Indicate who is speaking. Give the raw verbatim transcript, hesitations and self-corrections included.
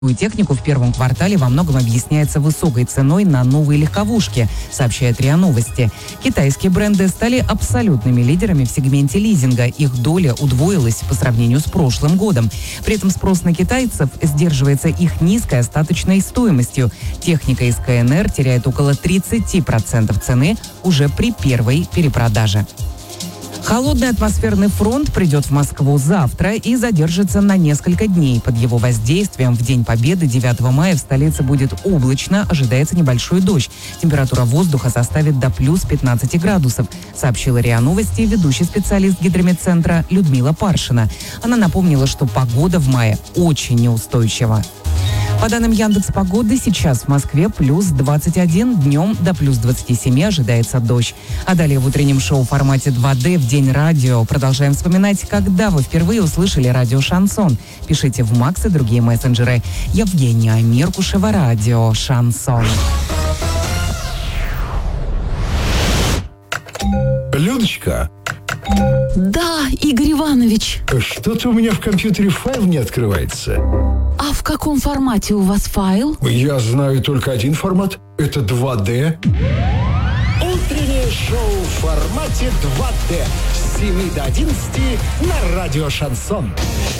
Speaker 1: Технику в первом квартале во многом объясняется высокой ценой на новые легковушки, сообщает РИА Новости. Китайские бренды стали абсолютными лидерами в сегменте лизинга. Их доля удвоилась по сравнению с прошлым годом. При этом спрос на китайцев сдерживается их низкой остаточной стоимостью. Техника из КНР теряет около тридцать процентов цены уже при первой перепродаже. Холодный атмосферный фронт придет в Москву завтра и задержится на несколько дней. Под его воздействием в День Победы девятого мая в столице будет облачно, ожидается небольшой дождь. Температура воздуха составит до плюс пятнадцати градусов, сообщила РИА Новости ведущий специалист гидрометцентра Людмила Паршина. Она напомнила, что погода в мае очень неустойчива. По данным Яндекс.Погоды, сейчас в Москве плюс двадцать один, днем до плюс двадцати семи ожидается дождь. А далее в утреннем шоу в формате два дэ в День радио продолжаем вспоминать, когда вы впервые услышали радио «Шансон». Пишите в Макс и другие мессенджеры. Евгения Миркушева, радио «Шансон».
Speaker 2: Людочка.
Speaker 3: Да, Игорь Иванович.
Speaker 2: Что-то у меня в компьютере файл не открывается.
Speaker 3: А в каком формате у вас файл?
Speaker 2: Я знаю только один формат. Это два дэ.
Speaker 4: Утреннее шоу в формате два дэ с семи до одиннадцати на радио «Шансон».